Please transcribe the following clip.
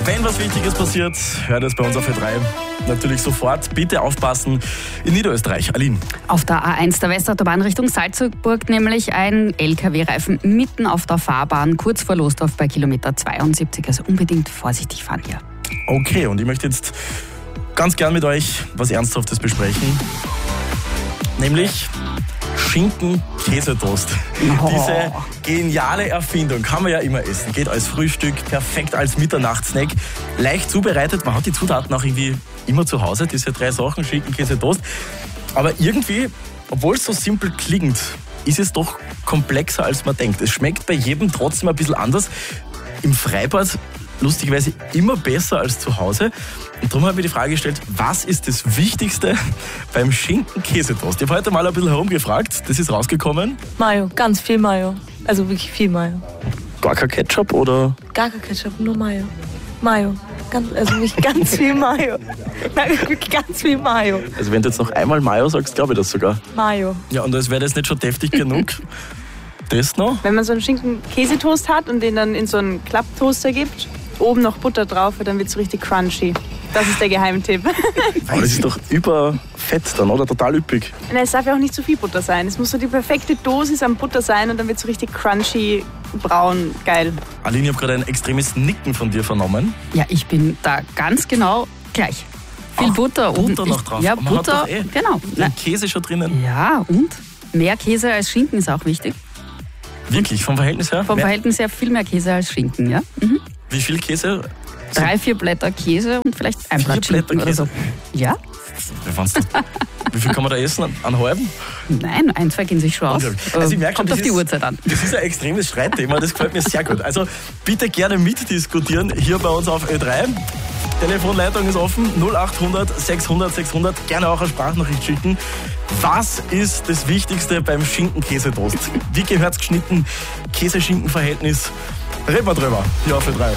Wenn was Wichtiges passiert, hört es bei uns auf Ö3 natürlich sofort. Bitte aufpassen in Niederösterreich. Aline. Auf der A1 der Westautobahn Richtung Salzburg nämlich ein LKW-Reifen mitten auf der Fahrbahn, kurz vor Losdorf bei Kilometer 72. Also unbedingt vorsichtig fahren hier. Okay, und ich möchte jetzt ganz gern mit euch was Ernsthaftes besprechen. Nämlich Schinken-Käsetoast. Oh. Diese geniale Erfindung kann man ja immer essen. Geht als Frühstück, perfekt als Mitternachtssnack. Leicht zubereitet, man hat die Zutaten auch irgendwie immer zu Hause, diese 3 Sachen, Schinken, Käse, Toast. Aber irgendwie, obwohl es so simpel klingt, ist es doch komplexer, als man denkt. Es schmeckt bei jedem trotzdem ein bisschen anders. Im Freibad lustigerweise immer besser als zu Hause. Und darum habe ich mir die Frage gestellt, was ist das Wichtigste beim Schinken-Käsetoast? Ich habe heute mal ein bisschen herumgefragt, das ist rausgekommen. Mayo, ganz viel Mayo. Also wirklich viel Mayo. Gar kein Ketchup oder? Gar kein Ketchup, nur Mayo. Mayo. Also wirklich ganz viel Mayo. Nein, wirklich ganz viel Mayo. Also wenn du jetzt noch einmal Mayo sagst, glaube ich das sogar. Mayo. Ja, und als wäre das nicht schon deftig genug. Das noch? Wenn man so einen Schinken-Käsetoast hat und den dann in so einen Klapptoaster gibt, oben noch Butter drauf, dann wird es richtig crunchy. Das ist der Geheimtipp. Aber das ist doch überfett dann, oder? Total üppig. Nein, es darf ja auch nicht zu viel Butter sein. Es muss so die perfekte Dosis an Butter sein und dann wird es so richtig crunchy, braun, geil. Aline, ich habe gerade ein extremes Nicken von dir vernommen. Ja, ich bin da ganz genau gleich. Viel Butter oben. Butter noch drauf. Ja, Man Butter, hat doch genau. den Käse schon drinnen. Ja, und mehr Käse als Schinken ist auch wichtig. Wirklich, vom Verhältnis her? Vom Verhältnis her viel mehr Käse als Schinken, ja? Mhm. Wie viel Käse? 3-4 Blätter Käse und vielleicht ein 4 Blatt Schinken Blätter oder so. Käse? Ja? Wie viel kann man da essen? Einen halben? Nein, 1-2 gehen sich schon aus. Also ich merke schon, Kommt auf die Uhrzeit an. Das ist ein extremes Streitthema, das gefällt mir sehr gut. Also bitte gerne mitdiskutieren hier bei uns auf Ö3. Telefonleitung ist offen, 0800 600 600. Gerne auch eine Sprachnachricht schicken. Was ist das Wichtigste beim Schinken-Käsetoast? Wie gehört's geschnitten? Käse-Schinken-Verhältnis? Reden wir drüber hier auf Ö3.